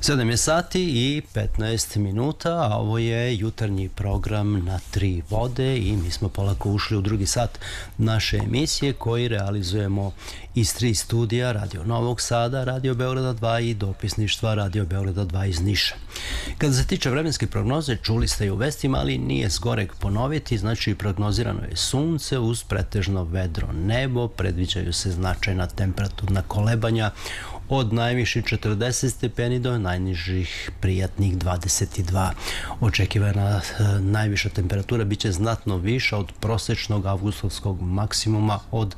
7 je sati i 15 minuta, a ovo je jutarnji program Na tri vode i mi smo polako ušli u drugi sat naše emisije koji realizujemo iz 3 studija, Radio Novog Sada, Radio Beograda 2 i dopisništva Radio Beograda 2 iz Niša. Kada se tiče vremenske prognoze, čuli ste i u vestima, ali nije zgoreg ponoviti, znači prognozirano je sunce uz pretežno vedro nebo, predviđaju se značajna temperaturna kolebanja od najviših 40 stepeni do najnižih prijatnih 22. Očekivana najviša temperatura biće znatno viša od prosečnog avgustovskog maksimuma od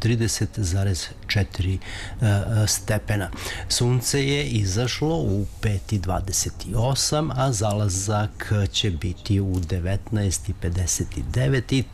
30,4 stepena. Sunce je izašlo u 5:28, a zalazak će biti u 19:59 i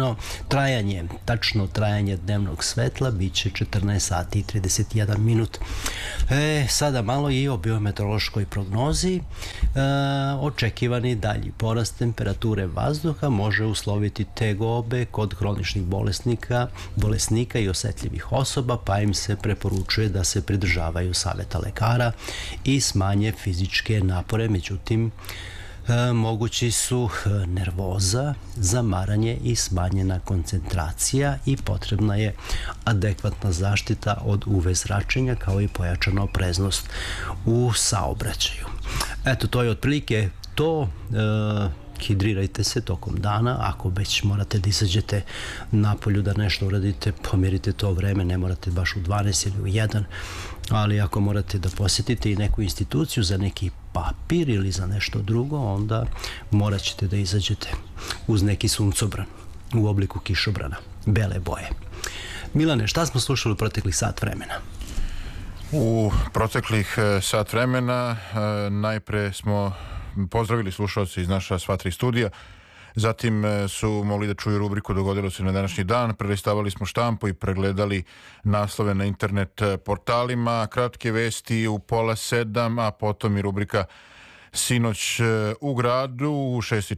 tačno trajanje dnevnog svetla biće 14 sati i 31 minut. Sada malo i o biometeorološkoj prognozi. Očekivani dalji porast temperature vazduha može usloviti tegobe kod hroničnih bolesnika i osetljivih osoba, pa im se preporučuje da se pridržavaju saveta lekara i smanje fizičke napore. Međutim, mogući su nervoza, zamaranje i smanjena koncentracija i potrebna je adekvatna zaštita od UV zračenja kao i pojačana opreznost u saobraćaju. Eto, to je otprilike to. Hidrirajte se tokom dana, ako već morate da izađete napolju da nešto uradite, pomjerite to vreme, ne morate baš u 12 ili u 1, ali ako morate da posjetite i neku instituciju za neki papir ili za nešto drugo, onda morat ćete da izađete uz neki suncobran u obliku kišobrana, bele boje. Milane, šta smo slušali u proteklih sat vremena? U proteklih sat vremena najpre smo pozdravili slušalci iz naša sva 3 studija, zatim su mogli da čuju rubriku Dogodilo se na današnji dan, prelistavali smo štampu i pregledali naslove na internet portalima, kratke vesti u 6:30, a potom i rubrika Sinoć u gradu u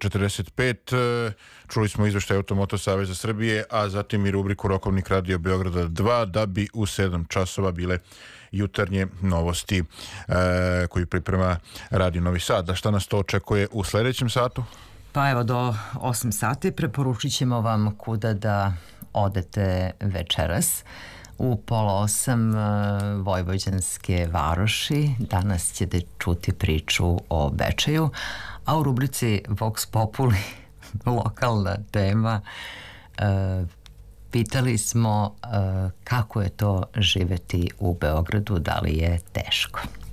6:45. Čuli smo izveštaj Automoto Saveza Srbije, a zatim i rubriku Rokovnik Radio Beograda 2, da bi u 7 časova bile jutarnje novosti koju priprema Radio Novi Sad. A šta nas to očekuje u sledećem satu? Pa evo, do 8 sati preporučit ćemo vam kuda da odete večeras. U 7:30 vojvođanske varoši. Danas ćete čuti priču o Bečeju, a u rubrici Vox Populi, lokalna tema, pitali smo kako je to živeti u Beogradu, da li je teško.